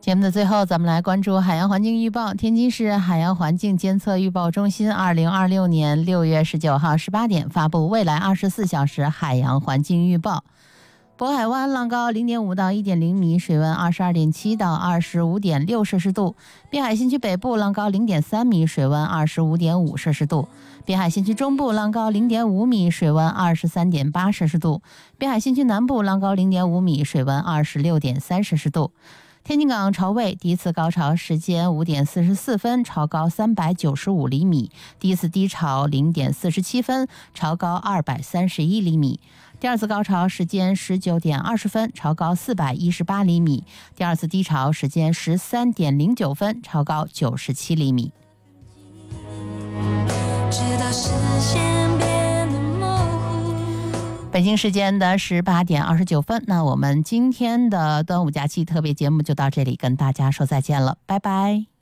节目的最后，咱们来关注海洋环境预报。天津市海洋环境监测预报中心2026年6月19号18点发布未来24小时海洋环境预报。渤海湾浪高0.5到1.0米，水温22.7到25.6摄氏度；滨海新区北部浪高0.3米，水温25.5摄氏度；滨海新区中部浪高0.5米，水温23.8摄氏度；滨海新区南部浪高0.5米，水温26.3摄氏度。天津港潮位第一次高潮时间5点44分，潮高395厘米；第一次低潮0点47分，潮高231厘米；第二次高潮时间19点20分，潮高418厘米；第二次低潮时间13点09分，潮高97厘米。直到视线变得模糊。北京时间的18点29分，那我们今天的端午假期特别节目就到这里，跟大家说再见了，拜拜。